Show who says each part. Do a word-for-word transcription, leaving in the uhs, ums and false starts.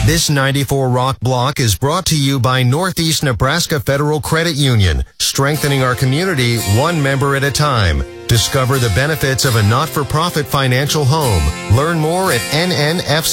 Speaker 1: This ninety-four Rock Block is brought to you by Northeast Nebraska Federal Credit Union, strengthening our community one member at a time. Discover the benefits of a not-for-profit financial home. Learn more at N N F